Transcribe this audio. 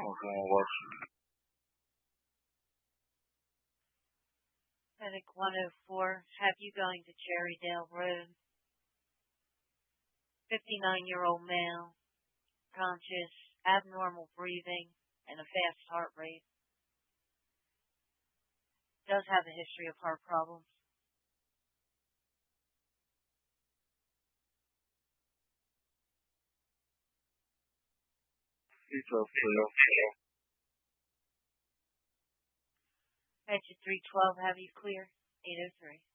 Medic 104, have you going to Cherrydale Road? 59-year-old male, conscious, abnormal breathing, and a fast heart rate. Does have a history of heart problems. Exit 312, have you clear? 803.